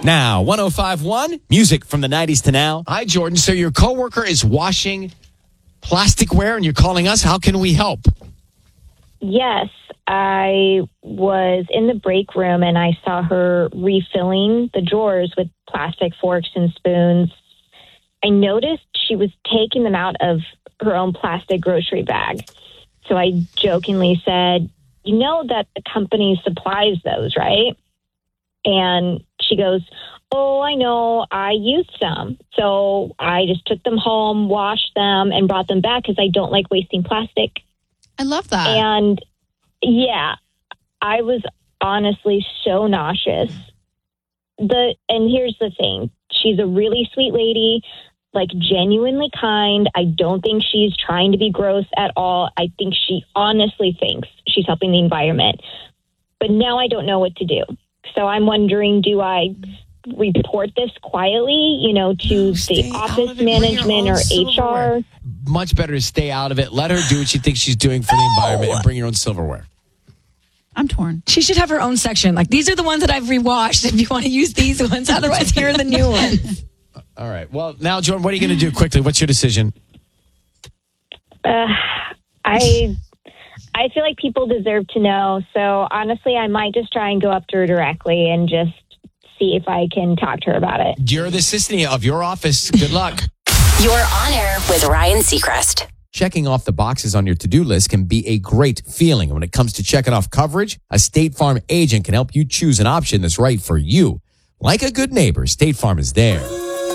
Now, 105.1, music from the 90s to now. Hi, Jordan. So your coworker is washing plasticware and you're calling us. How can we help? Yes, I was in the break room and I saw her refilling the drawers with plastic forks and spoons. I noticed she was taking them out of her own plastic grocery bag. So I jokingly said, you know that the company supplies those, right? And she goes, oh, I know, I used some. So I just took them home, washed them, and brought them back because I don't like wasting plastic. I love that. And yeah, I was honestly so nauseous. And here's the thing. She's a really sweet lady, like genuinely kind. I don't think she's trying to be gross at all. I think she honestly thinks she's helping the environment. But now I don't know what to do. So I'm wondering, do I report this quietly, to the office management or HR? Much better to stay out of it. Let her do what she thinks she's doing for the environment and bring your own silverware. I'm torn. She should have her own section. Like, these are the ones that I've rewashed if you want to use these ones. Otherwise, here are the new ones. All right. Well, now, Jordan, what are you going to do quickly? What's your decision? I feel like people deserve to know. So honestly, I might just try and go up to her directly and just see if I can talk to her about it. You're the assistant of your office. Good luck. You're on air with Ryan Seacrest. Checking off the boxes on your to-do list can be a great feeling. When it comes to checking off coverage, a State Farm agent can help you choose an option that's right for you. Like a good neighbor, State Farm is there.